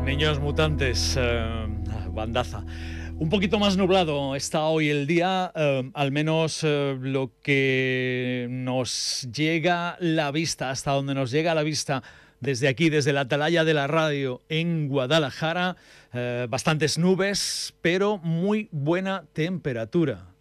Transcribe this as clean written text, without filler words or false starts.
Niños mutantes, bandaza. Un poquito más nublado está hoy el día, al menos lo que nos llega la vista, hasta donde nos llega la vista desde aquí, desde la atalaya de la radio en Guadalajara. Bastantes nubes, pero muy buena temperatura.